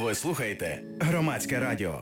Ви слухаєте Громадське радіо.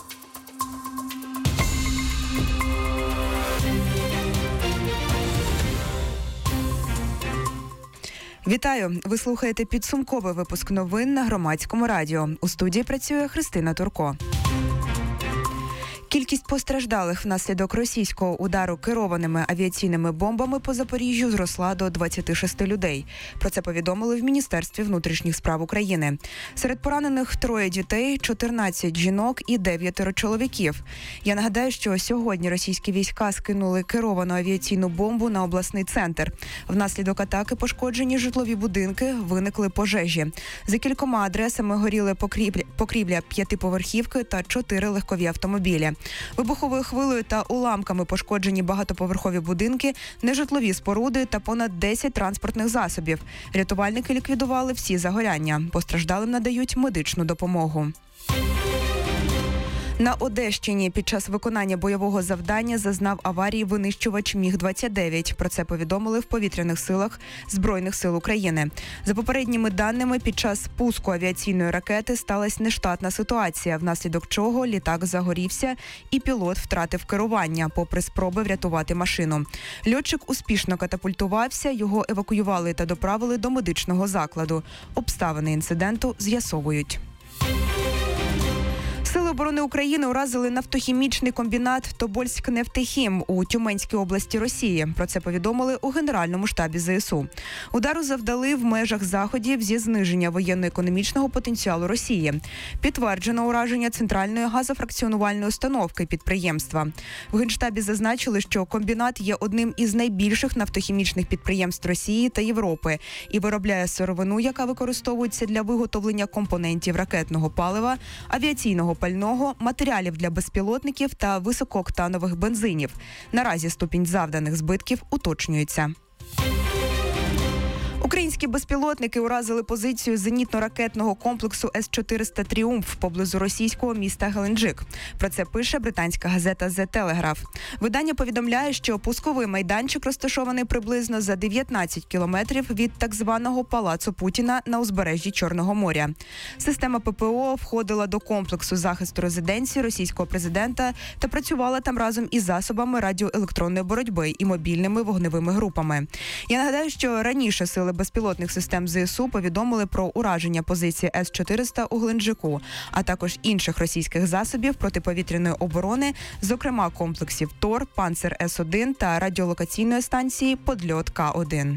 Вітаю! Ви слухаєте підсумковий випуск новин на Громадському радіо. У студії працює Христина Турко. Кількість постраждалих внаслідок російського удару керованими авіаційними бомбами по Запоріжжю зросла до 26 людей. Про це повідомили в Міністерстві внутрішніх справ України. Серед поранених 3 дітей, 14 жінок і 9 чоловіків. Я нагадаю, що сьогодні російські війська скинули керовану авіаційну бомбу на обласний центр. Внаслідок атаки пошкоджені житлові будинки, виникли пожежі. За кількома адресами горіли покрівля 5-поверхівки та 4 легкові автомобілі. Вибуховою хвилею та уламками пошкоджені багатоповерхові будинки, нежитлові споруди та понад 10 транспортних засобів. Рятувальники ліквідували всі загоряння. Постраждалим надають медичну допомогу. На Одещині під час виконання бойового завдання зазнав аварії винищувач Міг-29. Про це повідомили в повітряних силах Збройних сил України. За попередніми даними, під час пуску авіаційної ракети сталася нештатна ситуація, внаслідок чого літак загорівся і пілот втратив керування, попри спроби врятувати машину. Льотчик успішно катапультувався, його евакуювали та доправили до медичного закладу. Обставини інциденту з'ясовують. Сили оборони України уразили нафтохімічний комбінат «Тобольськнефтехім» у Тюменській області Росії. Про це повідомили у Генеральному штабі ЗСУ. Удару завдали в межах заходів зі зниження воєнно-економічного потенціалу Росії. Підтверджено ураження центральної газофракціонувальної установки підприємства. В Генштабі зазначили, що комбінат є одним із найбільших нафтохімічних підприємств Росії та Європи і виробляє сировину, яка використовується для виготовлення компонентів ракетного палива, авіаційного пального, матеріалів для безпілотників та високооктанових бензинів. Наразі ступінь завданих збитків уточнюється. Українські безпілотники уразили позицію зенітно-ракетного комплексу С-400 «Тріумф» поблизу російського міста Геленджик. Про це пише британська газета «The Telegraph». Видання повідомляє, що пусковий майданчик розташований приблизно за 19 кілометрів від так званого Палацу Путіна на узбережжі Чорного моря. Система ППО входила до комплексу захисту резиденції російського президента та працювала там разом із засобами радіоелектронної боротьби і мобільними вогневими групами. Я нагадаю, що раніше сили безпілотних систем ЗСУ повідомили про ураження позиції С-400 у Геленджику, а також інших російських засобів протиповітряної оборони, зокрема комплексів ТОР, Панцер С-1 та радіолокаційної станції Подльот К-1.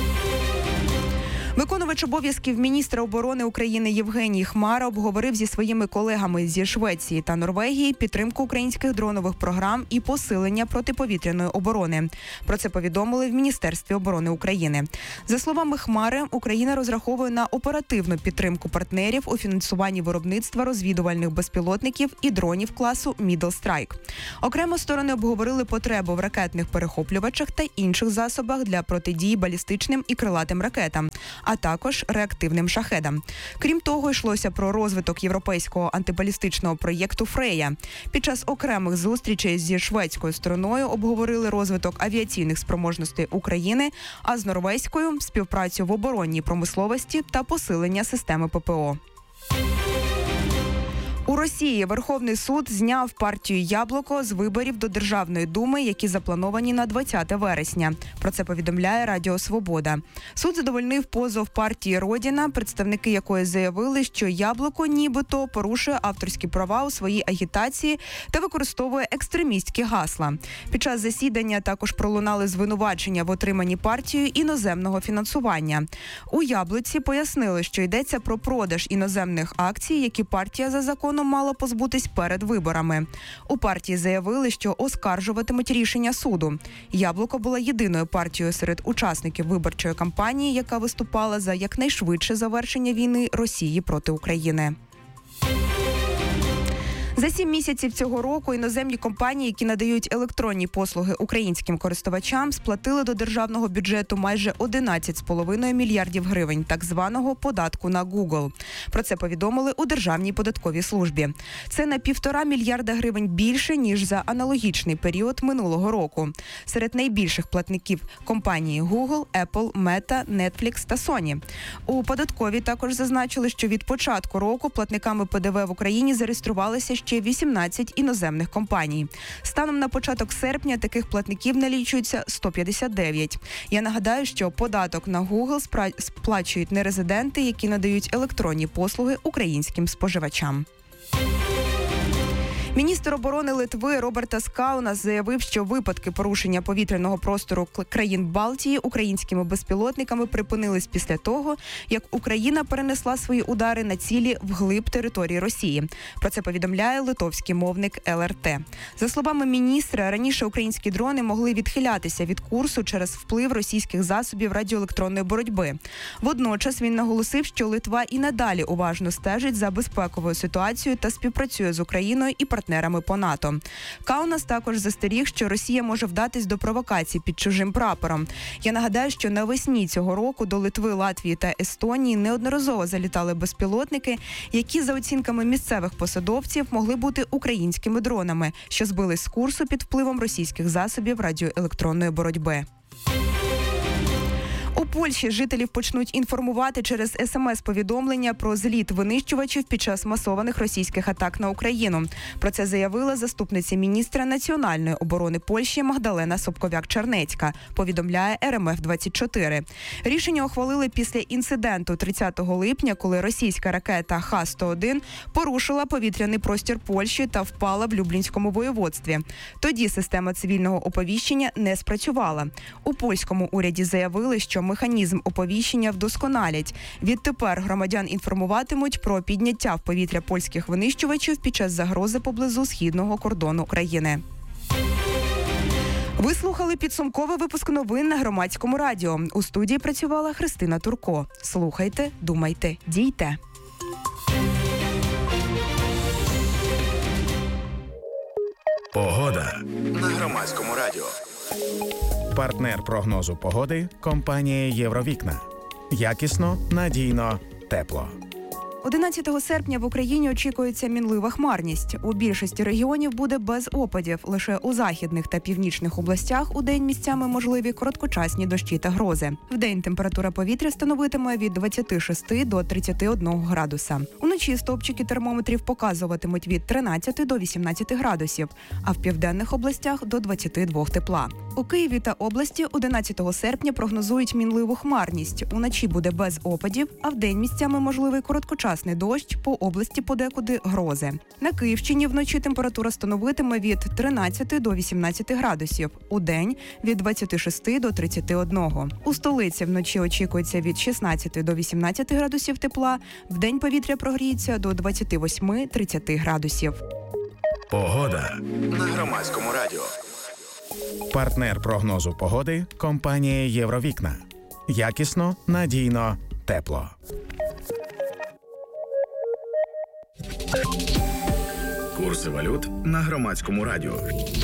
Виконувач обов'язків міністра оборони України Євгеній Хмара обговорив зі своїми колегами зі Швеції та Норвегії підтримку українських дронових програм і посилення протиповітряної оборони. Про це повідомили в Міністерстві оборони України. За словами Хмари, Україна розраховує на оперативну підтримку партнерів у фінансуванні виробництва розвідувальних безпілотників і дронів класу Middle Strike. Окремо сторони обговорили потребу в ракетних перехоплювачах та інших засобах для протидії балістичним і крилатим ракетам, а також реактивним шахедам. Крім того, йшлося про розвиток європейського антибалістичного проєкту «Фрея». Під час окремих зустрічей зі шведською стороною обговорили розвиток авіаційних спроможностей України, а з норвезькою – співпрацю в оборонній промисловості та посилення системи ППО. У Росії Верховний суд зняв партію «Яблуко» з виборів до Державної думи, які заплановані на 20 вересня. Про це повідомляє Радіо Свобода. Суд задовольнив позов партії «Родіна», представники якої заявили, що «Яблуко» нібито порушує авторські права у своїй агітації та використовує екстремістські гасла. Під час засідання також пролунали звинувачення в отриманні партією іноземного фінансування. У «Яблуці» пояснили, що йдеться про продаж іноземних акцій, які партія за законом мало позбутись перед виборами. У партії заявили, що оскаржуватимуть рішення суду. «Яблуко» була єдиною партією серед учасників виборчої кампанії, яка виступала за якнайшвидше завершення війни Росії проти України. За 7 місяців цього року іноземні компанії, які надають електронні послуги українським користувачам, сплатили до державного бюджету майже 11,5 мільярдів гривень так званого податку на Google. Про це повідомили у Державній податковій службі. Це на 1,5 мільярда гривень більше, ніж за аналогічний період минулого року. Серед найбільших платників компанії Google, Apple, Meta, Netflix та Sony. У податковій також зазначили, що від початку року платниками ПДВ в Україні зареєструвалися ще 18 іноземних компаній. Станом на початок серпня таких платників налічується 159. Я нагадаю, що податок на Google сплачують нерезиденти, які надають електронні послуги українським споживачам. Міністр оборони Литви Робертас Каунас заявив, що випадки порушення повітряного простору країн Балтії українськими безпілотниками припинились після того, як Україна перенесла свої удари на цілі вглиб території Росії. Про це повідомляє литовський мовник ЛРТ. За словами міністра, раніше українські дрони могли відхилятися від курсу через вплив російських засобів радіоелектронної боротьби. Водночас він наголосив, що Литва і надалі уважно стежить за безпековою ситуацією та співпрацює з Україною і партнерами по НАТО. Каунас також застеріг, що Росія може вдатись до провокацій під чужим прапором. Я нагадаю, що навесні цього року до Литви, Латвії та Естонії неодноразово залітали безпілотники, які, за оцінками місцевих посадовців, могли бути українськими дронами, що збились з курсу під впливом російських засобів радіоелектронної боротьби. У Польщі жителів почнуть інформувати через СМС-повідомлення про зліт винищувачів під час масованих російських атак на Україну. Про це заявила заступниця міністра національної оборони Польщі Магдалена Собковяк-Чернецька, повідомляє РМФ-24. Рішення ухвалили після інциденту 30 липня, коли російська ракета Х-101 порушила повітряний простір Польщі та впала в Люблінському воєводстві. Тоді система цивільного оповіщення не спрацювала. У польському уряді заявили, що механізм оповіщення вдосконалять. Відтепер громадян інформуватимуть про підняття в повітря польських винищувачів під час загрози поблизу східного кордону країни. Ви слухали підсумковий випуск новин на Громадському радіо. У студії працювала Христина Турко. Слухайте, думайте, дійте. Погода на Громадському радіо. Партнер прогнозу погоди – компанія «Євровікна». Якісно, надійно, тепло. 11 серпня в Україні очікується мінлива хмарність. У більшості регіонів буде без опадів. Лише у західних та північних областях удень місцями можливі короткочасні дощі та грози. Вдень температура повітря становитиме від 26 до 31 градуса. Уночі стовпчики термометрів показуватимуть від 13 до 18 градусів, а в південних областях – до 22 тепла. У Києві та області 11 серпня прогнозують мінливу хмарність. Уночі буде без опадів, а вдень місцями можливий короткочасний дощ, по області подекуди грози. На Київщині вночі температура становитиме від 13 до 18 градусів, удень – від 26 до 31. У столиці вночі очікується від 16 до 18 градусів тепла, вдень повітря прогріється до 28-30 градусів. Погода на Громадському радіо. Партнер прогнозу погоди – компанія «Євровікна». Якісно, надійно, тепло. Курси валют на Громадському радіо.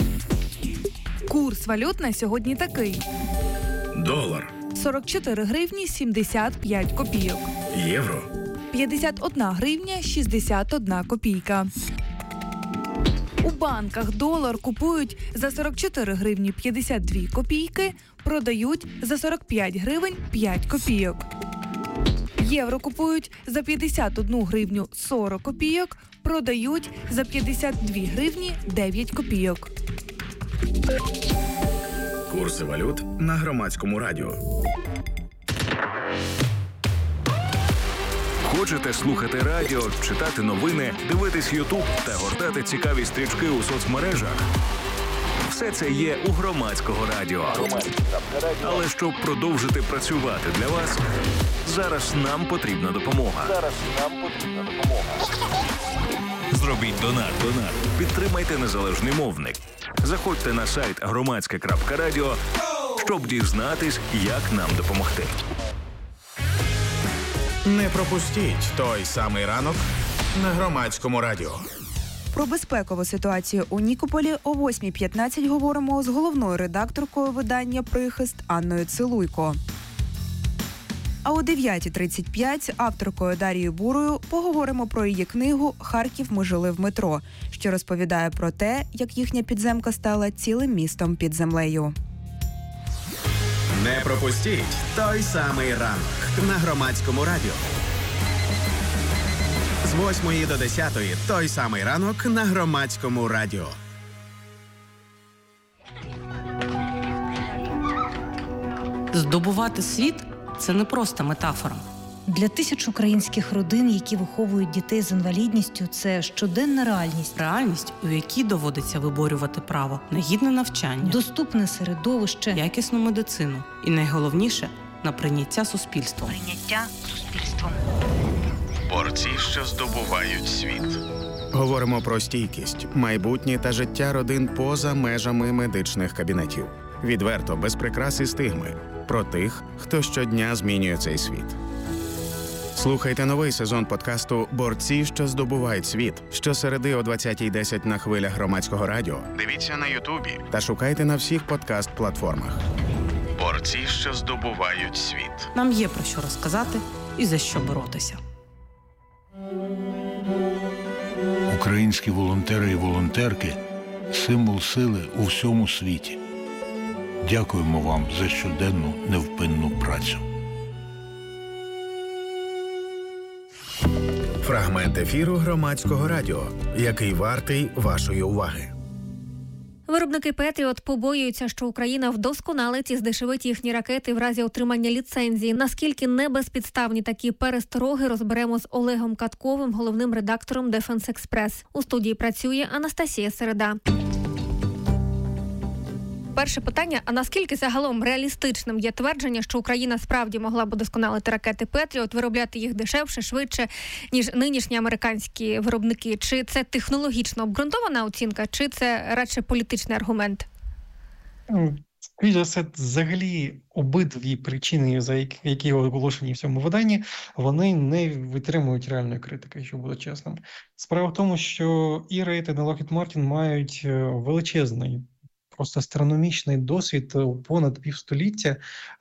Курс валют на сьогодні такий. Долар. 44 гривні 75 копійок. Євро. 51 гривня 61 копійка. У банках долар купують за 44 гривні 52 копійки, продають за 45 гривень 5 копійок. Євро купують за 51 гривню 40 копійок, продають за 52 гривні 9 копійок. Курси валют на Громадському радіо. Хочете слухати радіо, читати новини, дивитись Ютуб та гортати цікаві стрічки у соцмережах? Все це є у Громадського радіо. Але щоб продовжити працювати для вас, зараз нам потрібна допомога. Зробіть донат. Підтримайте незалежний мовник. Заходьте на сайт громадське.радіо, щоб дізнатись, як нам допомогти. Не пропустіть той самий ранок на Громадському радіо. Про безпекову ситуацію у Нікополі о 8:15 говоримо з головною редакторкою видання «Прихист» Анною Цилуйко. А о 9:35 авторкою Дарією Бурою поговоримо про її книгу «Харків. Ми жили в метро», що розповідає про те, як їхня підземка стала цілим містом під землею. Не пропустіть той самий ранок на Громадському радіо. З 8 до 10 той самий ранок на Громадському радіо. Здобувати світ – це не просто метафора. Для тисяч українських родин, які виховують дітей з інвалідністю, це щоденна реальність. Реальність, у якій доводиться виборювати право на гідне навчання, Доступне середовище, якісну медицину і, найголовніше, на прийняття суспільством. Борці, що здобувають світ. Говоримо про стійкість, майбутнє та життя родин поза межами медичних кабінетів. Відверто, без прикрас і стигми. Про тих, хто щодня змінює цей світ. Слухайте новий сезон подкасту «Борці, що здобувають світ» щосереди о 20:10 на хвилях Громадського радіо. Дивіться на Ютубі та шукайте на всіх подкаст-платформах. Борці, що здобувають світ. Нам є про що розказати і за що боротися. Українські волонтери і волонтерки – символ сили у всьому світі. Дякуємо вам за щоденну невпинну працю. Фрагмент ефіру Громадського радіо, який вартий вашої уваги. Виробники «Петріот» побоюються, що Україна вдосконалить і здешевить їхні ракети в разі отримання ліцензії. Наскільки небезпідставні такі перестороги, розберемо з Олегом Катковим, головним редактором Defense Express. У студії працює Анастасія Середа. Перше питання, а наскільки загалом реалістичним є твердження, що Україна справді могла б удосконалити ракети «Петріот», виробляти їх дешевше, швидше, ніж нинішні американські виробники? Чи це технологічно обґрунтована оцінка, чи це радше політичний аргумент? Скоріше за все, взагалі обидві причини, які оголошені в цьому виданні, вони не витримують реальної критики, якщо бути чесним. Справа в тому, що і Raytheon, і Lockheed Martin мають величезний, просто астрономічний досвід понад півстоліття,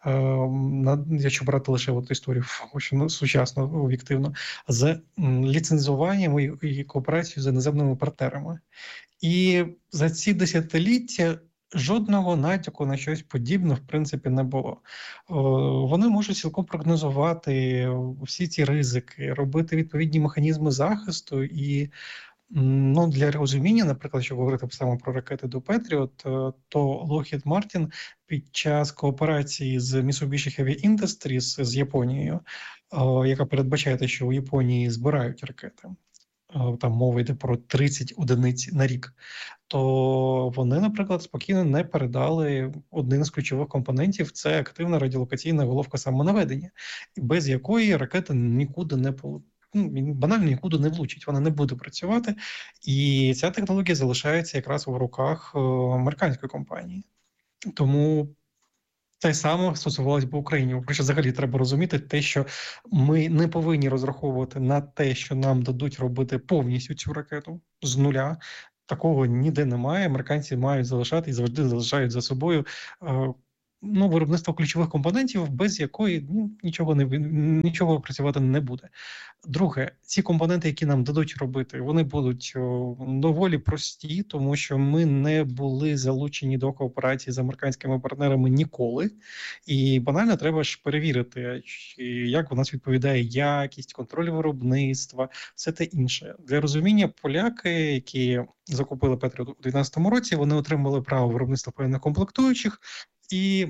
якщо брати лише історію сучасно, об'єктивно, з ліцензуванням і кооперацією з іноземними партнерами. І за ці десятиліття жодного натяку на щось подібне, в принципі, не було. Вони можуть цілком прогнозувати всі ці ризики, робити відповідні механізми захисту і для розуміння, наприклад, якщо говорити саме про ракети до Петріот, то Lockheed Martin під час кооперації з Mitsubishi Heavy Industries з Японією, яка передбачає, що у Японії збирають ракети, там мова йде про 30 одиниць на рік, то вони, наприклад, спокійно не передали один з ключових компонентів – це активна радіолокаційна головка самонаведення, без якої ракета нікуди не банально нікуди не влучить, вона не буде працювати, і ця технологія залишається якраз в руках американської компанії. Тому те саме стосувалось би Україні. По-перше, взагалі треба розуміти те, що ми не повинні розраховувати на те, що нам дадуть робити повністю цю ракету з нуля. Такого ніде немає. Американці мають залишати і завжди залишають за собою виробництво ключових компонентів, без якої нічого працювати не буде. Друге, ці компоненти, які нам дадуть робити, вони будуть доволі прості, тому що ми не були залучені до кооперації з американськими партнерами ніколи. І банально треба ж перевірити, як у нас відповідає якість, контроль виробництва, все те інше. Для розуміння, поляки, які закупили Петріот у 2012 році, вони отримали право виробництва певних комплектуючих, і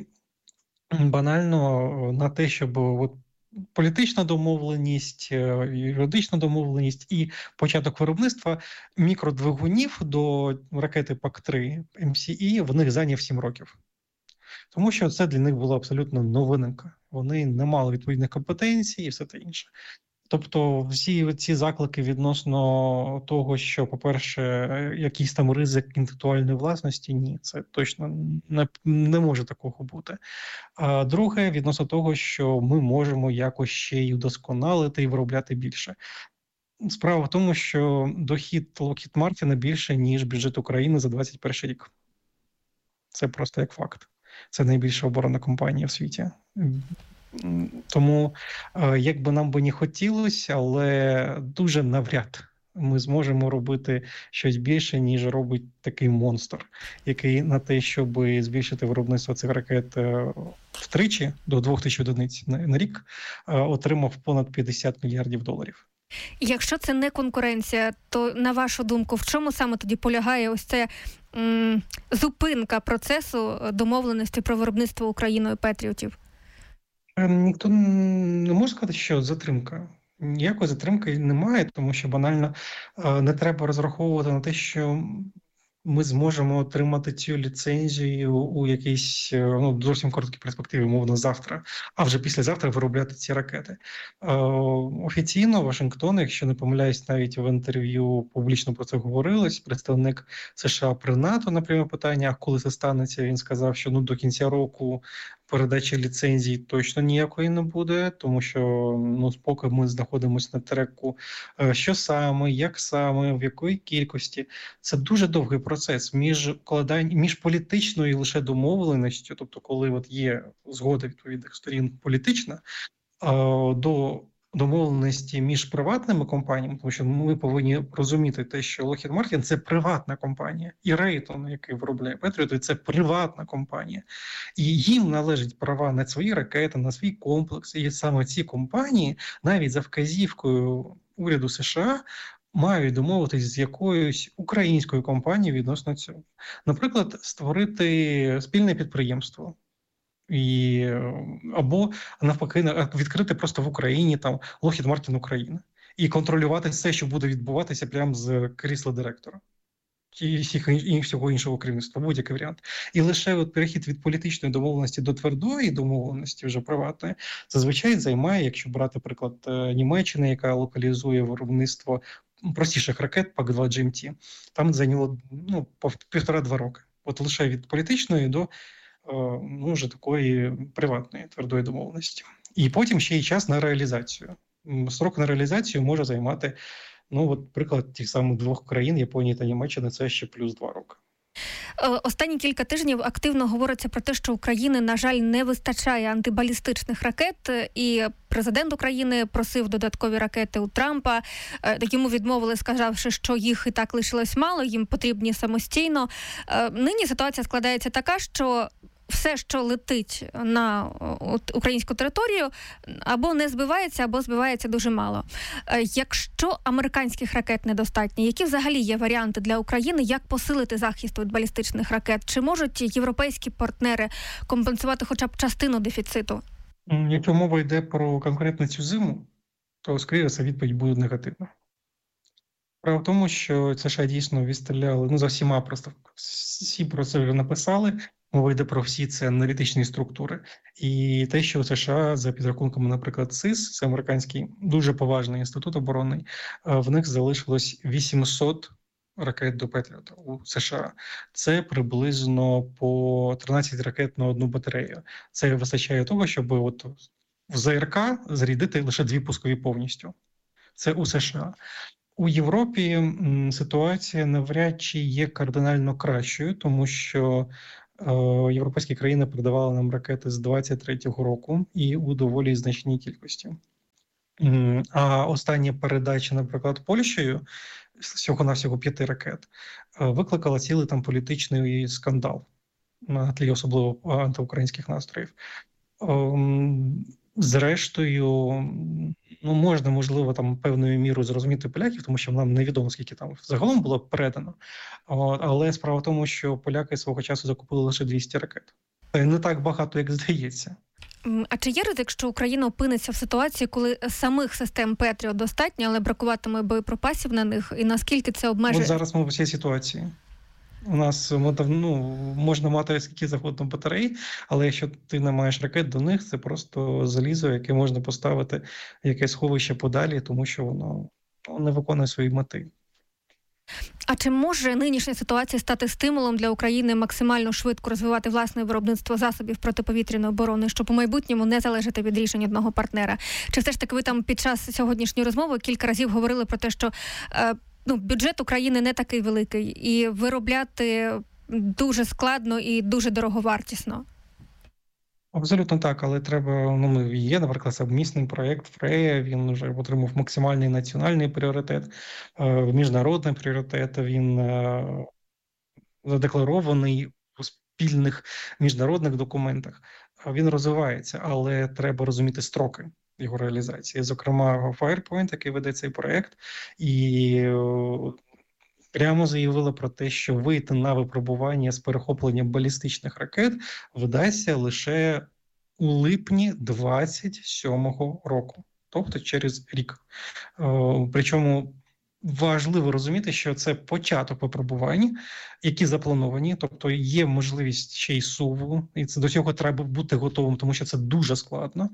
банально на те, щоб політична домовленість, юридична домовленість і початок виробництва мікродвигунів до ракети ПАК-3 МСІ в них зайняв 7 років. Тому що це для них була абсолютно новинка. Вони не мали відповідних компетенцій і все те інше. Тобто всі ці заклики відносно того, що, по-перше, якийсь там ризик інтелектуальної власності, ні, це точно не може такого бути. А друге, відносно того, що ми можемо якось ще й удосконалити і виробляти більше. Справа в тому, що дохід Lockheed Martin більше, ніж бюджет України за 2021 рік. Це просто як факт. Це найбільша оборонна компанія в світі. Тому, як би нам би не хотілося, але дуже навряд ми зможемо робити щось більше, ніж робить такий монстр, який на те, щоб збільшити виробництво цих ракет втричі, до 2000 одиниць на рік, отримав понад $50 мільярдів. Якщо це не конкуренція, то, на вашу думку, в чому саме тоді полягає ось ця зупинка процесу домовленості про виробництво Україною Петріотів? Ніхто не може сказати, що затримка. Ніякої затримки немає, тому що банально не треба розраховувати на те, що ми зможемо отримати цю ліцензію у якійсь зовсім короткій перспективі, мовно, завтра, а вже післязавтра виробляти ці ракети. Офіційно Вашингтон, якщо не помиляюсь, навіть в інтерв'ю публічно про це говорилось, представник США при НАТО на пряме питання, а коли це станеться, він сказав, що до кінця року передачі ліцензій точно ніякої не буде, тому що поки ми знаходимося на треку, що саме, як саме, в якої кількості. Це дуже довгий процес між політичною лише домовленістю, тобто коли є згода відповідних сторін політична, до домовленості між приватними компаніями, тому що ми повинні розуміти те, що Lockheed Martin – це приватна компанія, і Raytheon, який виробляє Петріоти, це приватна компанія. І їм належать права на свої ракети, на свій комплекс. І саме ці компанії, навіть за вказівкою уряду США, мають домовитись з якоюсь українською компанією відносно цього. Наприклад, створити спільне підприємство. Або навпаки відкрити просто в Україні там Lockheed Martin Україна і контролювати все, що буде відбуватися прямо з крісла директора і всього іншого керівництва, будь-який варіант. І лише перехід від політичної домовленості до твердої домовленості, вже приватної, зазвичай займає, якщо брати приклад Німеччини, яка локалізує виробництво простіших ракет ПАК-2 GMT, там зайняло 1,5-2 роки. От лише від політичної до вже такої приватної твердої домовленості. І потім ще й час на реалізацію. Срок на реалізацію може займати, приклад тих самих двох країн, Японії та Німеччини, це ще плюс 2 роки. Останні кілька тижнів активно говориться про те, що Україні, на жаль, не вистачає антибалістичних ракет, і президент України просив додаткові ракети у Трампа. Йому відмовили, сказавши, що їх і так лишилось мало, їм потрібні самостійно. Нині ситуація складається така, що все, що летить на українську територію, або не збивається, або збивається дуже мало. Якщо американських ракет недостатньо, які взагалі є варіанти для України, як посилити захист від балістичних ракет? Чи можуть європейські партнери компенсувати хоча б частину дефіциту? Якщо мова йде про конкретно цю зиму, то, скоріше, це відповідь буде негативна. Справа в тому, що США дійсно відстріляли, за всіма просто, всі про це вже написали. Мова йде про всі ці аналітичні структури. І те, що США, за підрахунками, наприклад, СИС, це американський дуже поважний інститут оборонний, в них залишилось 800 ракет до Петріота у США. Це приблизно по 13 ракет на одну батарею. Це вистачає того, щоб в ЗРК зарядити лише 2 пускові повністю. Це у США. У Європі ситуація навряд чи є кардинально кращою, тому що європейські країни передавали нам ракети з 23-го року і у доволі значній кількості. А остання передача, наприклад, Польщею, всього-навсього 5 ракет, викликала цілий там політичний скандал на тлі особливо антиукраїнських настроїв. Зрештою, можна, можливо, там певною мірою зрозуміти поляків, тому що нам невідомо, скільки там загалом було передано. Але справа в тому, що поляки свого часу закупили лише 200 ракет. Не так багато, як здається. А чи є ризик, що Україна опиниться в ситуації, коли самих систем Петріот достатньо, але бракуватиме боєприпасів на них? І наскільки це обмежує? От зараз ми в цій ситуації. У нас можна мати скільки завгодно батарей, але якщо ти не маєш ракет до них, це просто залізо, яке можна поставити в якесь сховище подалі, тому що воно не виконує свої мети. А чи може нинішня ситуація стати стимулом для України максимально швидко розвивати власне виробництво засобів протиповітряної оборони, щоб у майбутньому не залежати від рішень одного партнера? Чи все ж таки ви там під час сьогоднішньої розмови кілька разів говорили про те, що бюджет України не такий великий і виробляти дуже складно і дуже дороговартісно? Абсолютно так, але треба, є, наприклад, совмісний проєкт Фрея, він вже отримав максимальний національний пріоритет, міжнародний пріоритет, він задекларований у спільних міжнародних документах. Він розвивається, але треба розуміти строки його реалізації. Зокрема, Firepoint, який веде цей проєкт, і прямо заявила про те, що вийти на випробування з перехопленням балістичних ракет вдасться лише у липні 27-го року, тобто через рік. Причому важливо розуміти, що це початок випробувань, які заплановані, тобто є можливість ще й суву, і це до цього треба бути готовим, тому що це дуже складно.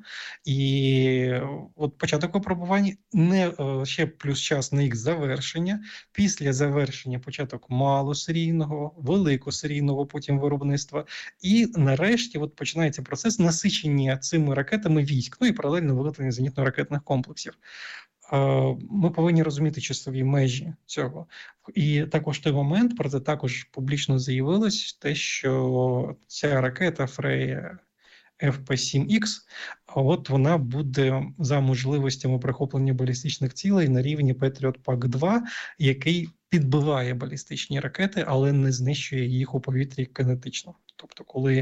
І от початок випробувань, ще плюс час на їх завершення, після завершення початок малосерійного, великосерійного потім виробництва, і нарешті от починається процес насичення цими ракетами військ, і паралельно виготовлення зенітно-ракетних комплексів. Ми повинні розуміти часові межі цього. І також той момент, про це також публічно заявилось, те, що ця ракета Freya FP7X, от вона буде за можливостями прихоплення балістичних цілей на рівні Patriot PAC-2, який підбиває балістичні ракети, але не знищує їх у повітрі кинетично. Тобто, коли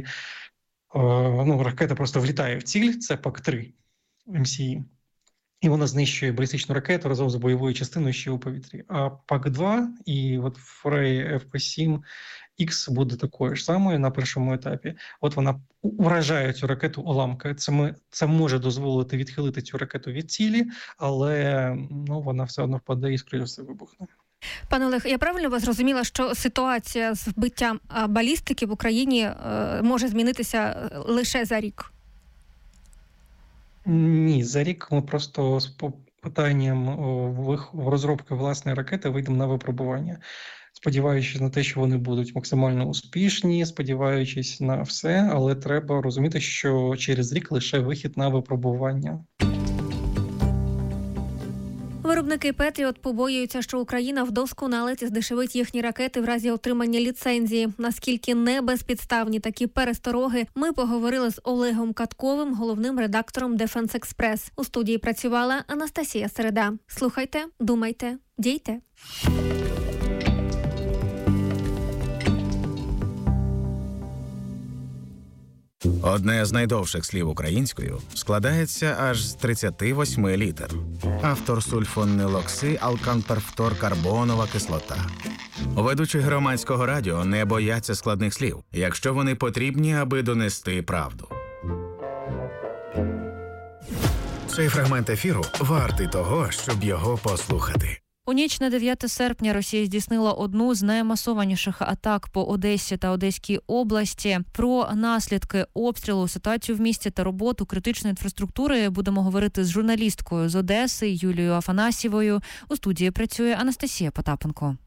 ракета просто влітає в ціль, це PAC-3 MCE, і вона знищує балістичну ракету разом з бойовою частиною ще у повітрі. А PAC-2 і от Freya FP7X буде такою ж самою на першому етапі. От вона вражає цю ракету уламками. Це може дозволити відхилити цю ракету від цілі, але вона все одно впаде і, скоріше все, вибухне. Пане Олег, я правильно вас зрозуміла, що ситуація з вбиттям балістики в Україні може змінитися лише за рік? Ні, за рік ми просто з питанням в розробки власної ракети вийдемо на випробування, сподіваючись на те, що вони будуть максимально успішні, сподіваючись на все, але треба розуміти, що через рік лише вихід на випробування. Виробники Петріот побоюються, що Україна вдосконалить і здешевить їхні ракети в разі отримання ліцензії. Наскільки не безпідставні такі перестороги, ми поговорили з Олегом Катковим, головним редактором Defense Express. У студії працювала Анастасія Середа. Слухайте, думайте, дійте. Одне з найдовших слів українською складається аж з 38 літер. Автор сульфонилокси алканперфторкарбонова кислота. Ведучі громадського радіо не бояться складних слів, якщо вони потрібні, аби донести правду. Цей фрагмент ефіру вартий того, щоб його послухати. У ніч на 9 серпня Росія здійснила одну з наймасованіших атак по Одесі та Одеській області. Про наслідки обстрілу, ситуацію в місті та роботу критичної інфраструктури будемо говорити з журналісткою з Одеси Юлією Афанасьєвою. У студії працює Анастасія Потапенко.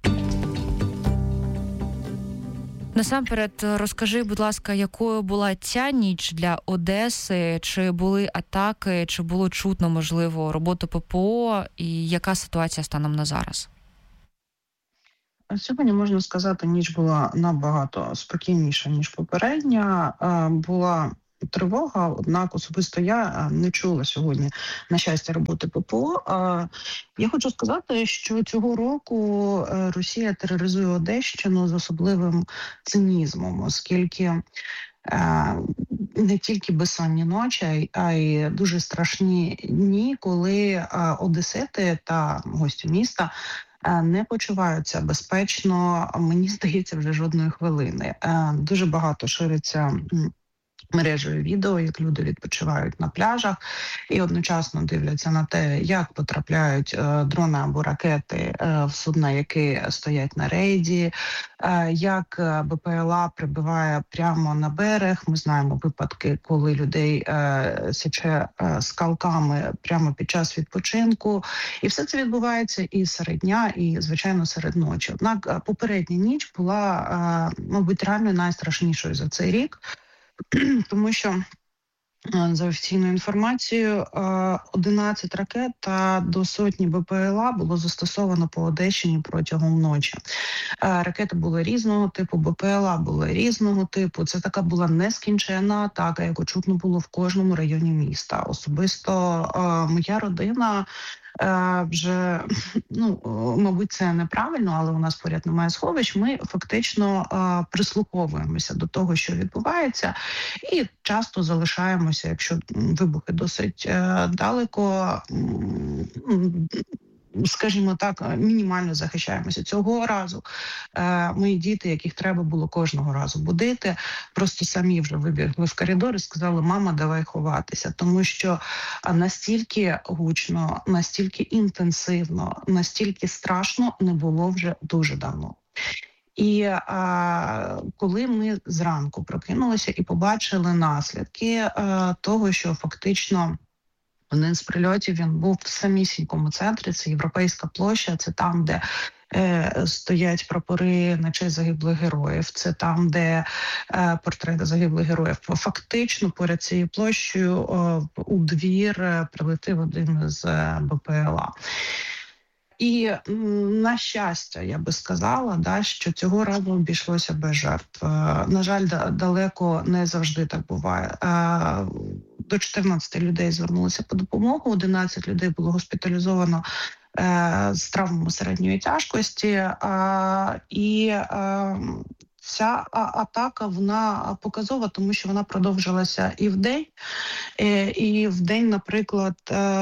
Насамперед, розкажи, будь ласка, якою була ця ніч для Одеси? Чи були атаки, чи було чутно, можливо, роботу ППО? І яка ситуація станом на зараз? Сьогодні, можна сказати, ніч була набагато спокійніша, ніж попередня. Була тривога, однак особисто я не чула сьогодні, на щастя, роботи ППО. Я хочу сказати, що цього року Росія тероризує Одещину з особливим цинізмом, оскільки не тільки безсонні ночі, а й дуже страшні дні, коли одесити та гості міста не почуваються безпечно, мені здається, вже жодної хвилини. Дуже багато шириться мережею відео, як люди відпочивають на пляжах і одночасно дивляться на те, як потрапляють дрони або ракети в судна, які стоять на рейді, як БПЛА прибиває прямо на берег. Ми знаємо випадки, коли людей січе скалками прямо під час відпочинку. І все це відбувається і серед дня, і, звичайно, серед ночі. Однак попередня ніч була, мабуть, реально найстрашнішою за цей рік, тому що, за офіційною інформацією, 11 ракет та до сотні БПЛА було застосовано по Одещині протягом ночі. Ракети були різного типу, БПЛА були різного типу. Це така була нескінченна атака, яку чутно було в кожному районі міста. Особисто моя родина вже, мабуть, це неправильно, але у нас поряд немає сховищ. Ми фактично прислуховуємося до того, що відбувається, і часто залишаємося, якщо вибухи досить далеко, скажімо так, мінімально захищаємося. Цього разу мої діти, яких треба було кожного разу будити, просто самі вже вибігли в коридор і сказали: мама, давай ховатися. Тому що настільки гучно, настільки інтенсивно, настільки страшно не було вже дуже давно. І коли ми зранку прокинулися і побачили наслідки того, що фактично один з прильотів, він був в самісінькому центрі, це Європейська площа, це там, де стоять прапори на честь загиблих героїв, це там, де портрети загиблих героїв. Фактично поряд цією площею у двір прилетів один з БПЛА. І, на щастя, я би сказала, що цього разу обійшлося без жертв. На жаль, далеко не завжди так буває. До 14 людей звернулися по допомогу, 11 людей було госпіталізовано з травмами середньої тяжкості. І ця атака, вона показова, тому що вона продовжилася і вдень. І вдень, наприклад,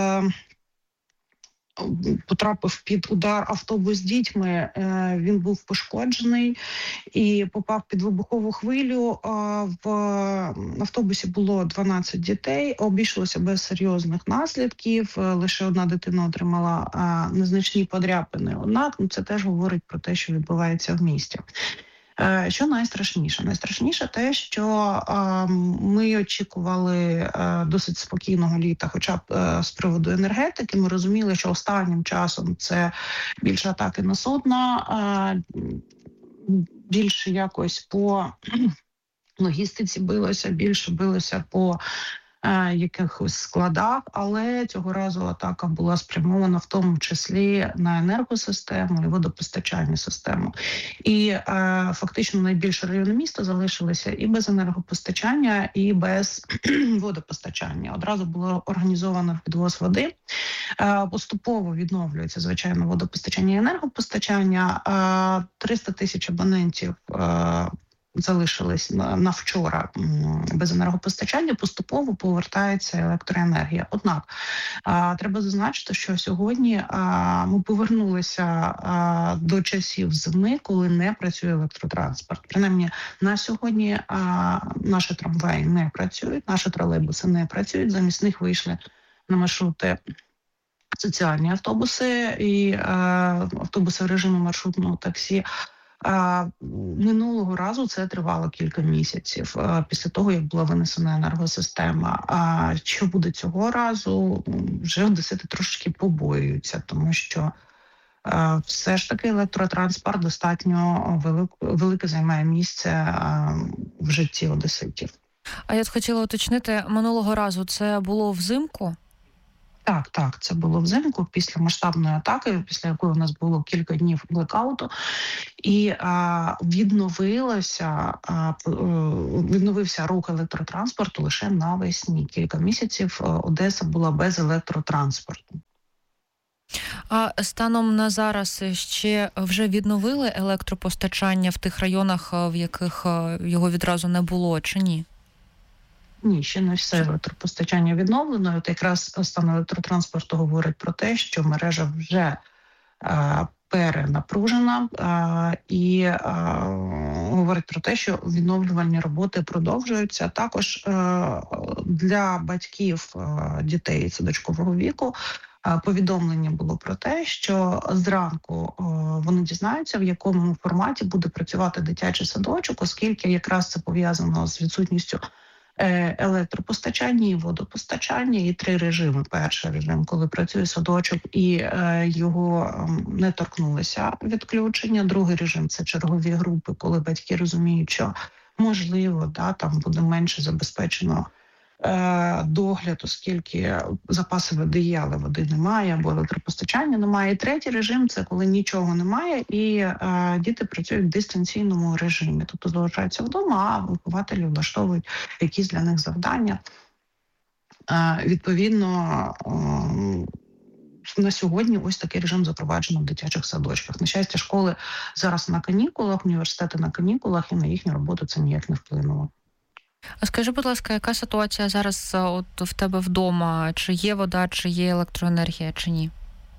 потрапив під удар автобус з дітьми, він був пошкоджений і попав під вибухову хвилю. В автобусі було 12 дітей, обійшлося без серйозних наслідків, лише одна дитина отримала незначні подряпини. Однак це теж говорить про те, що відбувається в місті. Що найстрашніше? Найстрашніше те, що ми очікували досить спокійного літа, хоча б з приводу енергетики. Ми розуміли, що останнім часом це більше атаки на судна, більше якось по логістиці билося, більше билося по якихось складах, але цього разу атака була спрямована в тому числі на енергосистему і водопостачальну систему. І фактично найбільше райони міста залишилися і без енергопостачання, і без водопостачання. Одразу було організовано підвоз води. Поступово відновлюється, звичайно, водопостачання і енергопостачання. 300 тисяч абонентів залишились на вчора без енергопостачання, поступово повертається електроенергія. Однак треба зазначити, що сьогодні ми повернулися до часів зими, коли не працює електротранспорт. Принаймні на сьогодні наші трамваї не працюють, наші тролейбуси не працюють, замість них вийшли на маршрути соціальні автобуси і автобуси в режимі маршрутного таксі. Минулого разу це тривало кілька місяців після того, як була винесена енергосистема. А що буде цього разу, вже одесити трошки побоюються, тому що все ж таки електротранспорт достатньо велике займає місце в житті одеситів. А я хотіла уточнити, минулого разу це було взимку? Так, це було взимку, після масштабної атаки, після якої у нас було кілька днів блекауту, і відновився рух електротранспорту лише навесні. Кілька місяців Одеса була без електротранспорту. А станом на зараз ще вже відновили електропостачання в тих районах, в яких його відразу не було, чи ні? Ні, ще не все електропостачання відновлено. От якраз стан електротранспорту говорить про те, що мережа вже перенапружена, і говорить про те, що відновлювальні роботи продовжуються. Також для батьків дітей садочкового віку повідомлення було про те, що зранку вони дізнаються, в якому форматі буде працювати дитячий садочок, оскільки якраз це пов'язано з відсутністю електропостачання і водопостачання, і 3 режими. Перший режим, коли працює садочок і його не торкнулися відключення. Другий режим – це чергові групи, коли батьки розуміють, що можливо, там буде менше забезпечено догляд, оскільки запаси води є, але води немає, або електропостачання немає. І третій режим – це коли нічого немає, і діти працюють в дистанційному режимі, тобто залишаються вдома, а вихователі влаштовують якісь для них завдання. Відповідно, на сьогодні ось такий режим запроваджено в дитячих садочках. На щастя, школи зараз на канікулах, університети на канікулах, і на їхню роботу це ніяк не вплинуло. А скажи, будь ласка, яка ситуація зараз от в тебе вдома? Чи є вода, чи є електроенергія, чи ні?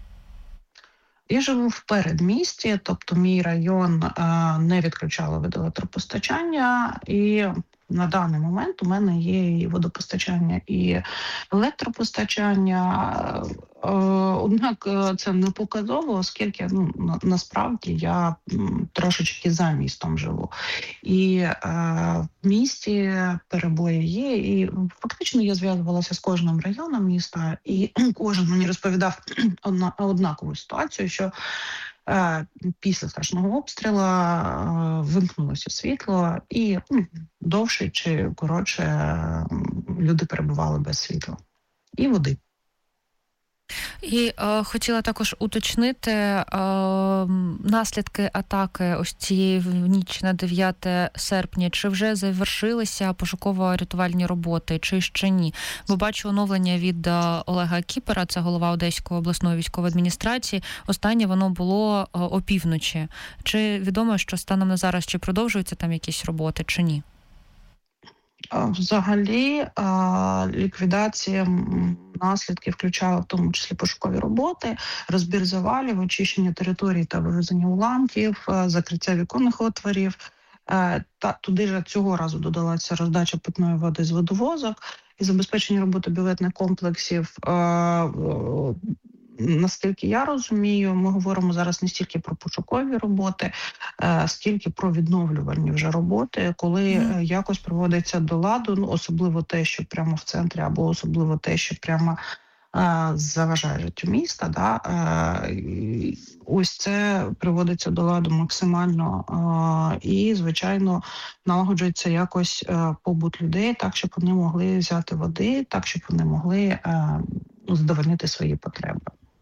Я живу в передмісті, тобто мій район не відключало від електропостачання, і на даний момент у мене є і водопостачання, і електропостачання. Однак це не показово, оскільки насправді я трошечки за містом живу. І в місті перебої є, і фактично я зв'язувалася з кожним районом міста, і кожен мені розповідав однакову ситуацію, що після страшного обстрілу вимкнулося світло, і довше чи коротше люди перебували без світла і води. І хотіла також уточнити наслідки атаки ось цієї в ніч на 9 серпня. Чи вже завершилися пошуково-рятувальні роботи, чи ще ні? Бо бачу оновлення від Олега Кіпера, це голова Одеської обласної військової адміністрації. Останнє воно було опівночі. Чи відомо, що станом на зараз, чи продовжуються там якісь роботи, чи ні? Взагалі, ліквідація наслідків включала в тому числі пошукові роботи, розбір завалів, очищення територій та вивезення уламків, закриття віконних отворів. Туди ж цього разу додалася роздача питної води з водовозок і забезпечення роботи бюветних комплексів. Наскільки я розумію, ми говоримо зараз не стільки про пошукові роботи, скільки про відновлювальні вже роботи, коли якось приводиться до ладу, особливо те, що прямо в центрі, або особливо те, що прямо заважає життю міста. Ось це приводиться до ладу максимально і, звичайно, налагоджується якось побут людей так, щоб вони могли взяти води, так, щоб вони могли задовольнити свої потреби.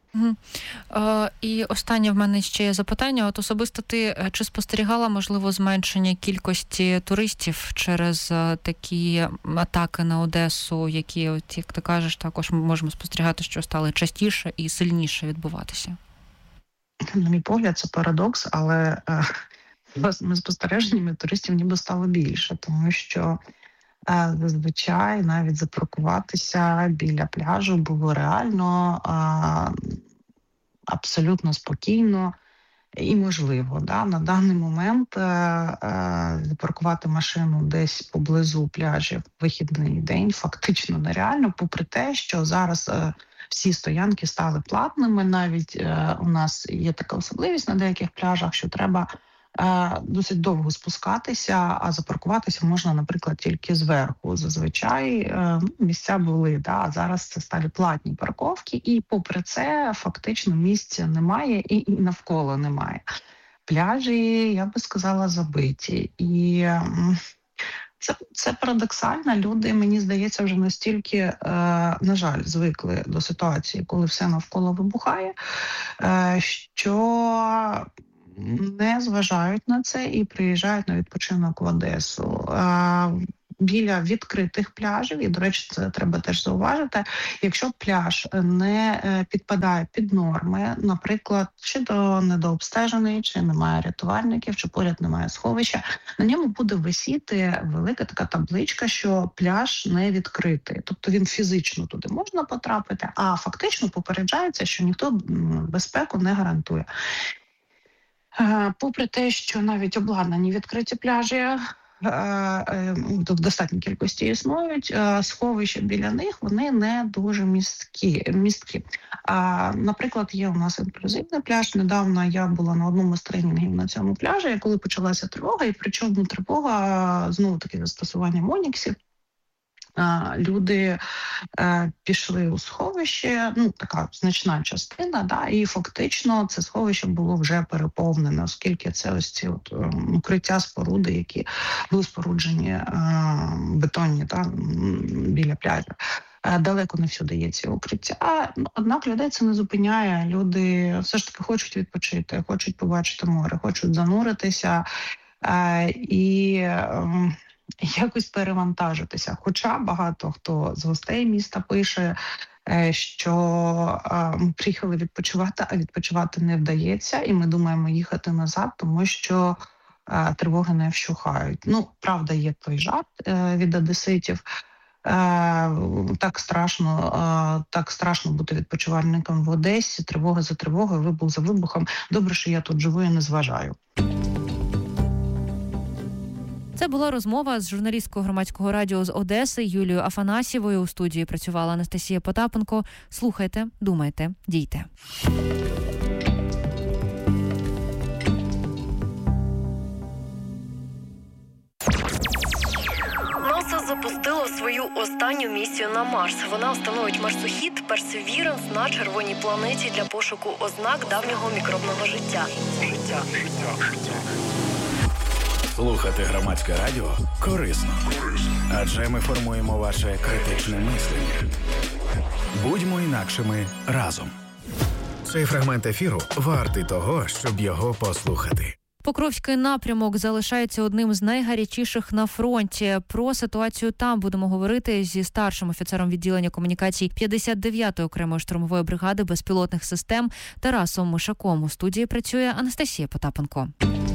І останнє в мене ще є запитання. От особисто ти чи спостерігала, можливо, зменшення кількості туристів через такі атаки на Одесу, які, от, як ти кажеш, також ми можемо спостерігати, що стали частіше і сильніше відбуватися? На мій погляд, це парадокс, але з спостереженнями туристів ніби стало більше, тому що зазвичай навіть запаркуватися біля пляжу було реально абсолютно спокійно і можливо. На даний момент запаркувати машину десь поблизу пляжів в вихідний день фактично нереально, попри те, що зараз всі стоянки стали платними. Навіть у нас є така особливість на деяких пляжах, що треба досить довго спускатися, а запаркуватися можна, наприклад, тільки зверху. Зазвичай місця були, а зараз це стали платні парковки, і попри це фактично місця немає і навколо немає. Пляжі, я би сказала, забиті. І це парадоксально. Люди, мені здається, вже настільки, на жаль, звикли до ситуації, коли все навколо вибухає, що не зважають на це і приїжджають на відпочинок в Одесу. Біля відкритих пляжів, і, до речі, це треба теж зауважити, якщо пляж не підпадає під норми, наприклад, чи недообстежений, чи немає рятувальників, чи поряд немає сховища, на ньому буде висіти велика така табличка, що пляж не відкритий. Тобто він фізично туди можна потрапити, а фактично попереджається, що ніхто безпеку не гарантує. Попри те, що навіть обладнані відкриті пляжі в достатній кількості існують, сховища біля них, вони не дуже місткі. Наприклад, є у нас інклюзивний пляж. Недавно я була на одному з тренінгів на цьому пляжі, коли почалася тривога, і причому тривога, знову-таки, застосування моніксів. Люди пішли у сховище, така значна частина, і фактично це сховище було вже переповнене, оскільки це ось ці укриття, споруди, які були споруджені бетонні біля пляжу. Далеко не всюди є ці укриття, однак людей це не зупиняє. Люди все ж таки хочуть відпочити, хочуть побачити море, хочуть зануритися і якось перевантажитися. Хоча багато хто з гостей міста пише, що ми приїхали відпочивати, а відпочивати не вдається, і ми думаємо їхати назад, тому що тривоги не вщухають. Правда, є той жарт від одеситів. Так страшно бути відпочивальником в Одесі, тривога за тривогою, вибух за вибухом. Добре, що я тут живу і не зважаю. Це була розмова з журналісткою громадського радіо з Одеси Юлією Афанасьєвою. У студії працювала Анастасія Потапенко. Слухайте, думайте, дійте. НАСА запустило свою останню місію на Марс. Вона встановить марсохід Perseverance на червоній планеті для пошуку ознак давнього мікробного життя. Слухати громадське радіо корисно, адже ми формуємо ваше критичне мислення. Будьмо інакшими разом. Цей фрагмент ефіру вартий того, щоб його послухати. Покровський напрямок залишається одним з найгарячіших на фронті. Про ситуацію там будемо говорити зі старшим офіцером відділення комунікацій 59-ї окремої штурмової бригади безпілотних систем Тарасом Мишаком. У студії працює Анастасія Потапенко.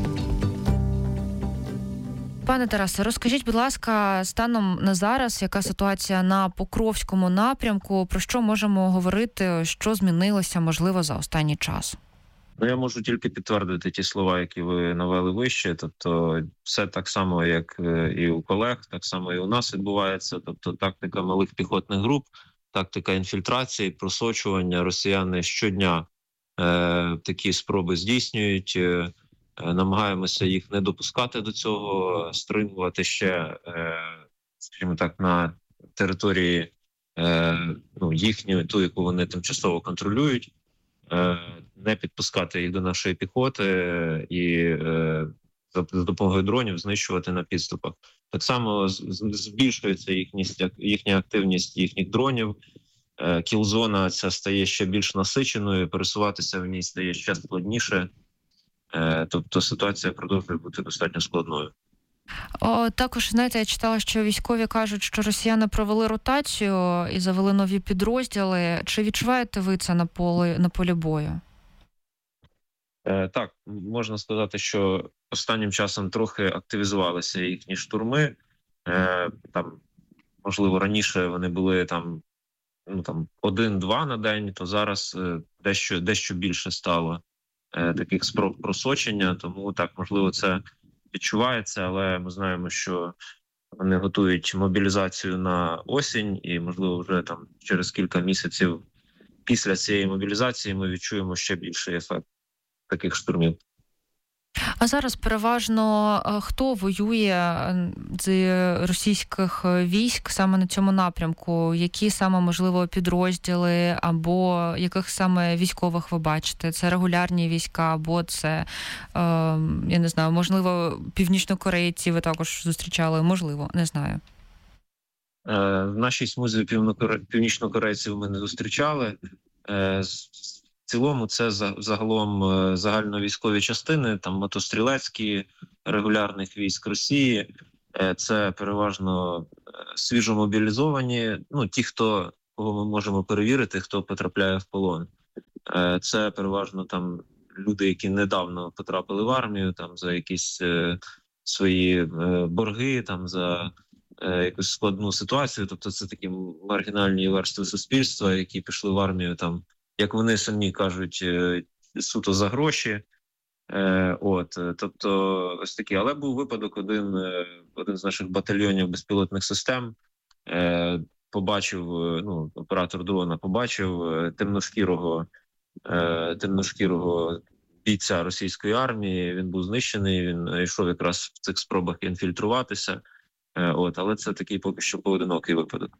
Пане Тарасе, розкажіть, будь ласка, станом на зараз, яка ситуація на Покровському напрямку, про що можемо говорити, що змінилося, можливо, за останній час? Я можу тільки підтвердити ті слова, які ви навели вище. Тобто все так само, як і у колег, так само і у нас відбувається. Тобто тактика малих піхотних груп, тактика інфільтрації, просочування. Росіяни щодня такі спроби здійснюють. Намагаємося їх не допускати до цього, стримувати ще, скажімо так, на території їхньої, ту, яку вони тимчасово контролюють, не підпускати їх до нашої піхоти і за допомогою дронів знищувати на підступах. Так само збільшується їхня активність їхніх дронів, кілзона ця стає ще більш насиченою, пересуватися в ній стає ще складніше. Тобто ситуація продовжує бути достатньо складною. Також, знаєте, я читала, що військові кажуть, що росіяни провели ротацію і завели нові підрозділи. Чи відчуваєте ви це на полі бою? Так, можна сказати, що останнім часом трохи активізувалися їхні штурми. Там, можливо, раніше вони були там 1-2 на день, то зараз дещо більше стало таких спроб просочення, тому так, можливо, це відчувається, але ми знаємо, що вони готують мобілізацію на осінь, і, можливо, вже там через кілька місяців після цієї мобілізації ми відчуємо ще більший ефект таких штурмів. А зараз переважно хто воює з російських військ саме на цьому напрямку? Які саме, можливо, підрозділи або яких саме військових ви бачите? Це регулярні війська або це, я не знаю, можливо, північнокорейці ви також зустрічали? Можливо, не знаю. В нашій смузі північнокорейців ми не зустрічали. В цілому це загалом загальновійськові частини, там мотострілецькі регулярних військ Росії. Це переважно свіжомобілізовані, ті, кого ми можемо перевірити, хто потрапляє в полон. Це переважно там люди, які недавно потрапили в армію, там за якісь свої борги, там за якусь складну ситуацію. Тобто це такі маргінальні верстви суспільства, які пішли в армію там, як вони самі кажуть, суто за гроші. Тобто ось такі. Але був випадок, один з наших батальйонів безпілотних систем побачив, оператор дрона побачив темношкірого бійця російської армії. Він був знищений, він йшов якраз в цих спробах інфільтруватися. Але це такий поки що поодинокий випадок.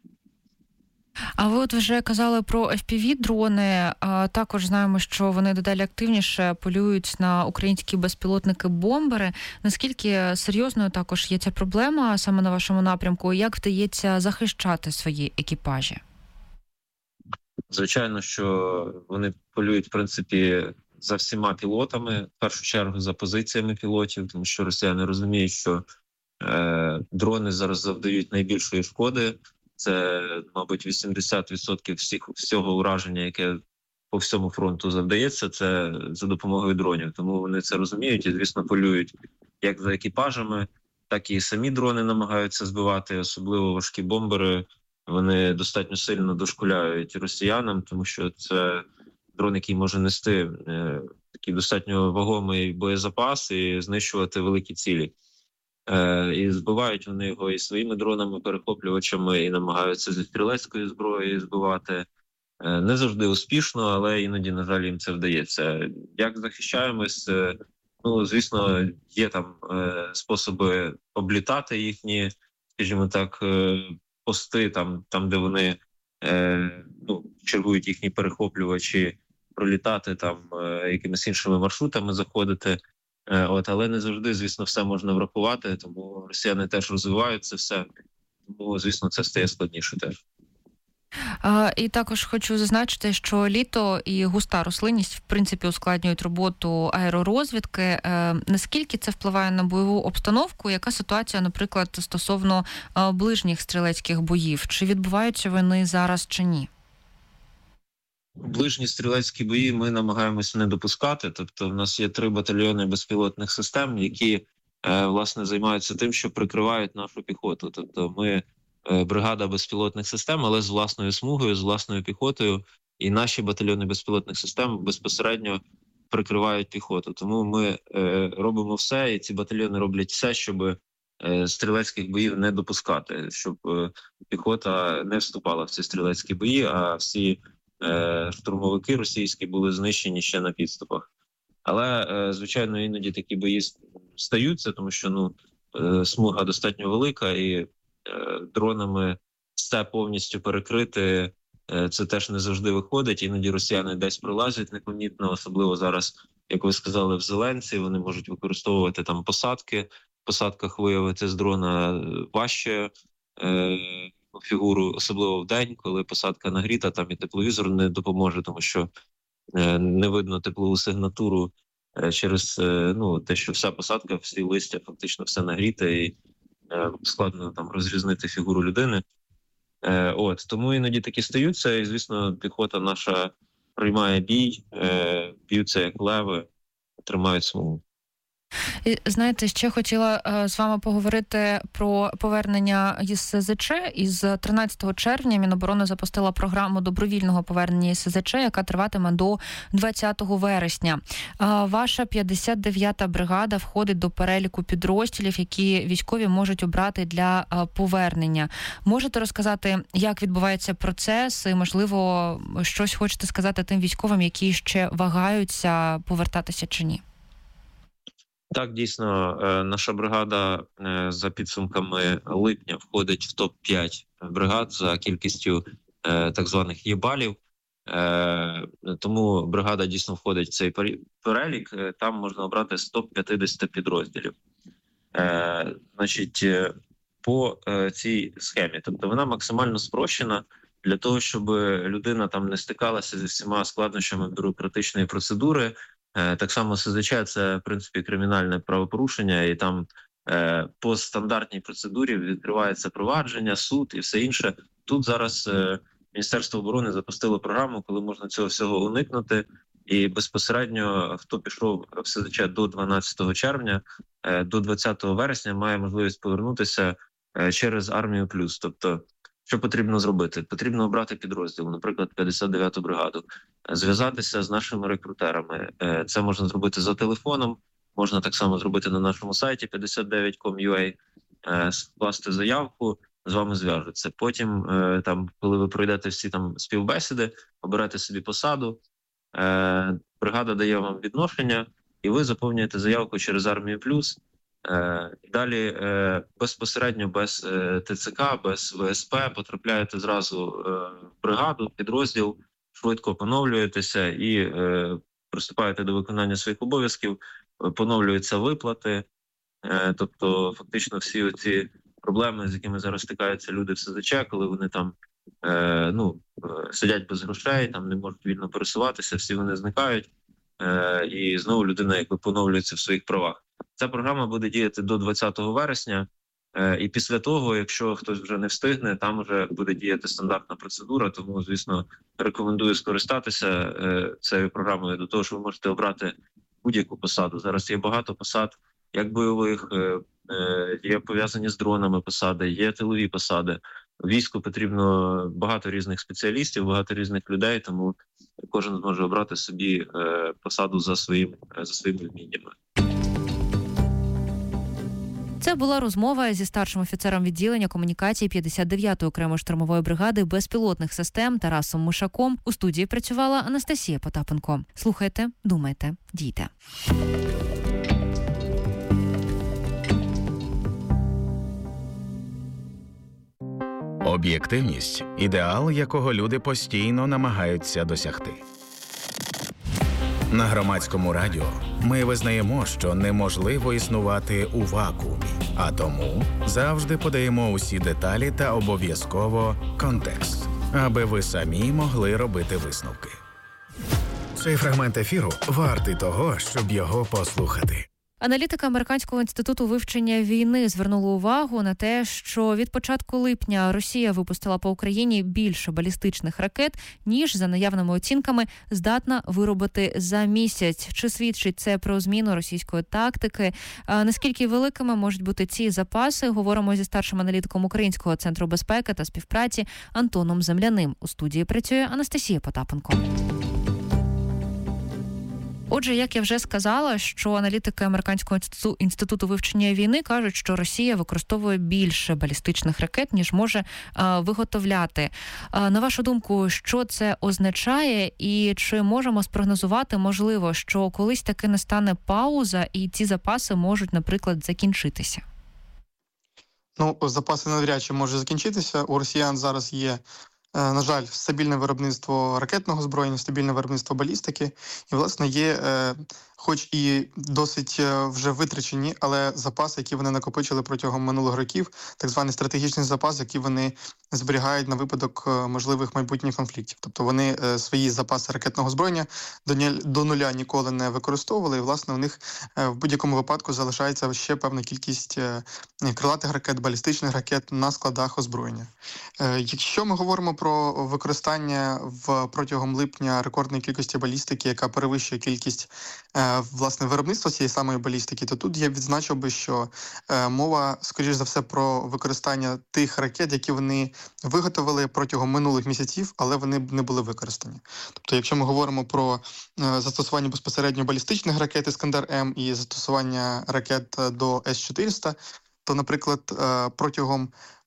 А ви от вже казали про FPV-дрони, також знаємо, що вони дедалі активніше полюють на українські безпілотники-бомбери. Наскільки серйозною також є ця проблема саме на вашому напрямку? Як вдається захищати свої екіпажі? Звичайно, що вони полюють, в принципі, за всіма пілотами, в першу чергу за позиціями пілотів, тому що росіяни розуміють, що дрони зараз завдають найбільшої шкоди. Це, мабуть, 80% всього ураження, яке по всьому фронту завдається, це за допомогою дронів. Тому вони це розуміють і, звісно, полюють як за екіпажами, так і самі дрони намагаються збивати, особливо важкі бомбери. Вони достатньо сильно дошкуляють росіянам, тому що це дрон, який може нести такий достатньо вагомий боєзапас і знищувати великі цілі. І збивають вони його і своїми дронами-перехоплювачами, і намагаються зі стрілецької зброї збивати. Не завжди успішно, але іноді, на жаль, їм це вдається. Як захищаємось? Звісно, є там способи облітати їхні, скажімо так, пости, там де вони чергують їхні перехоплювачі, пролітати там якимись іншими маршрутами, заходити. Але не завжди, звісно, все можна врахувати, тому росіяни теж розвивають це все, тому, звісно, це стає складніше теж. І також хочу зазначити, що літо і густа рослинність, в принципі, ускладнюють роботу аеророзвідки. Наскільки це впливає на бойову обстановку? Яка ситуація, наприклад, стосовно ближніх стрілецьких боїв? Чи відбуваються вони зараз, чи ні? Ближні стрілецькі бої ми намагаємося не допускати. Тобто в нас є 3 батальйони безпілотних систем, які, власне, займаються тим, що прикривають нашу піхоту. Тобто ми бригада безпілотних систем, але з власною смугою, з власною піхотою. І наші батальйони безпілотних систем безпосередньо прикривають піхоту. Тому ми робимо все, і ці батальйони роблять все, щоб стрілецьких боїв не допускати, щоб піхота не вступала в ці стрілецькі бої, а всі штурмовики російські були знищені ще на підступах. Але, звичайно, іноді такі бої стаються, тому що смуга достатньо велика, і дронами все повністю перекрити, це теж не завжди виходить. Іноді росіяни десь пролазять непомітно, особливо зараз, як ви сказали, в Зеленці, вони можуть використовувати там посадки. В посадках виявити з дрона важче фігуру, особливо в день, коли посадка нагріта, там і тепловізор не допоможе, тому що не видно теплову сигнатуру через те, що вся посадка, всі листя, фактично все нагріте, і складно там розрізнити фігуру людини. Тому іноді такі стаються, і, звісно, піхота наша приймає бій, б'ються як леви, тримають смугу. І, знаєте, ще хотіла з вами поговорити про повернення із СЗЧ. Із 13 червня Міноборони запустила програму добровільного повернення із СЗЧ, яка триватиме до 20 вересня. Ваша 59-та бригада входить до переліку підрозділів, які військові можуть обрати для повернення. Можете розказати, як відбувається процес і, можливо, щось хочете сказати тим військовим, які ще вагаються повертатися чи ні? Так, дійсно, наша бригада за підсумками липня входить в топ-5 бригад за кількістю так званих єбалів. Тому бригада дійсно входить в цей перелік. Там можна обрати з топ-50 підрозділів. По цій схемі. Тобто вона максимально спрощена для того, щоб людина там не стикалася зі всіма складнощами бюрократичної процедури. Так само СЗЧ – це, в принципі, кримінальне правопорушення, і там по стандартній процедурі відкривається провадження, суд і все інше. Тут зараз Міністерство оборони запустило програму, коли можна цього всього уникнути, і безпосередньо, хто пішов в СЗЧ до 12 червня, до 20 вересня має можливість повернутися через Армію+. Тобто, Що потрібно зробити? Потрібно обрати підрозділ, наприклад, 59-ту бригаду, зв'язатися з нашими рекрутерами. Це можна зробити за телефоном, можна так само зробити на нашому сайті 59.com.ua, скласти заявку, з вами зв'яжуться. Потім, там, коли ви пройдете всі там співбесіди, оберете собі посаду, бригада дає вам відношення, і ви заповнюєте заявку через Армію Плюс. Далі безпосередньо без ТЦК, без ВСП потрапляєте зразу в бригаду, підрозділ, швидко поновлюєтеся і приступаєте до виконання своїх обов'язків, поновлюються виплати. Тобто фактично всі ці проблеми, з якими зараз стикаються люди в СЗЧ, коли вони там сидять без грошей, там не можуть вільно пересуватися, всі вони зникають, і знову людина якби поновлюється в своїх правах. Ця програма буде діяти до 20 вересня, і після того, якщо хтось вже не встигне, там вже буде діяти стандартна процедура, тому, звісно, рекомендую скористатися цією програмою до того, що ви можете обрати будь-яку посаду. Зараз є багато посад, як бойових, є пов'язані з дронами посади, є тилові посади. В війську потрібно багато різних спеціалістів, багато різних людей, тому кожен зможе обрати собі посаду за своїми вміннями. Це була розмова зі старшим офіцером відділення комунікації 59-ї окремої штурмової бригади безпілотних систем Тарасом Мишаком. У студії працювала Анастасія Потапенко. Слухайте, думайте, дійте. Об'єктивність – ідеал, якого люди постійно намагаються досягти. На Громадському радіо ми визнаємо, що неможливо існувати у вакуумі, а тому завжди подаємо усі деталі та обов'язково контекст, аби ви самі могли робити висновки. Цей фрагмент ефіру вартий того, щоб його послухати. Аналітика Американського інституту вивчення війни звернула увагу на те, що від початку липня Росія випустила по Україні більше балістичних ракет, ніж, за наявними оцінками, здатна виробити за місяць. Чи свідчить це про зміну російської тактики? Наскільки великими можуть бути ці запаси? Говоримо зі старшим аналітиком Українського центру безпеки та співпраці Антоном Земляним. У студії працює Анастасія Потапенко. Отже, як я вже сказала, що аналітики Американського інституту вивчення війни кажуть, що Росія використовує більше балістичних ракет, ніж може виготовляти. На вашу думку, що це означає і чи можемо спрогнозувати, можливо, що колись таки настане пауза і ці запаси можуть, наприклад, закінчитися? Запаси навряд чи можуть закінчитися. У росіян зараз є, на жаль, стабільне виробництво ракетного озброєння, стабільне виробництво балістики. І, власне, є, хоч і досить вже витрачені, але запаси, які вони накопичили протягом минулих років, так званий стратегічний запас, який вони зберігають на випадок можливих майбутніх конфліктів. Тобто вони свої запаси ракетного озброєння до нуля ніколи не використовували, і, власне, у них в будь-якому випадку залишається ще певна кількість крилатих ракет, балістичних ракет на складах озброєння. Якщо ми говоримо про використання протягом липня рекордної кількості балістики, яка перевищує кількість власне виробництва цієї самої балістики, то тут я відзначив би, що мова, скоріш за все, про використання тих ракет, які вони виготовили протягом минулих місяців, але вони не були використані. Тобто, якщо ми говоримо про застосування безпосередньо балістичних ракет «Іскандер-М» і застосування ракет до С-400, то, наприклад, протягом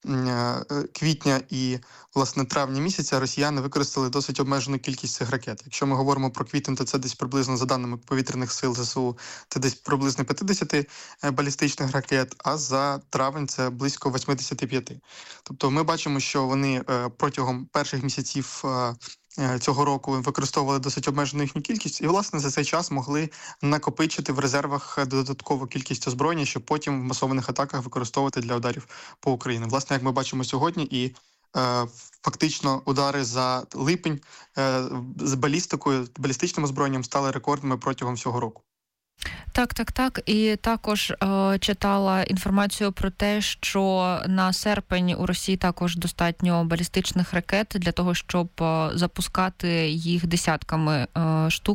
квітня і, власне, травня місяця росіяни використали досить обмежену кількість цих ракет. Якщо ми говоримо про квітень, то це десь приблизно, за даними повітряних сил ЗСУ, це десь приблизно 50 балістичних ракет, а за травень це близько 85. Тобто ми бачимо, що вони протягом перших місяців цього року використовували досить обмежену їхню кількість і, власне, за цей час могли накопичити в резервах додаткову кількість озброєння, щоб потім в масованих атаках використовувати для ударів по Україні. Власне, як ми бачимо сьогодні, і фактично удари за липень з балістикою, балістичним озброєнням стали рекордними протягом всього року. Так. І також читала інформацію про те, що на серпень у Росії також достатньо балістичних ракет для того, щоб запускати їх десятками штук